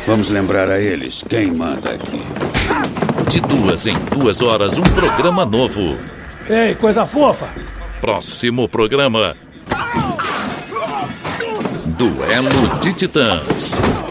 Vamos lembrar a eles quem manda aqui. De 2 em 2 horas, um programa novo. Ei, coisa fofa! Próximo programa: Duelo de Titãs.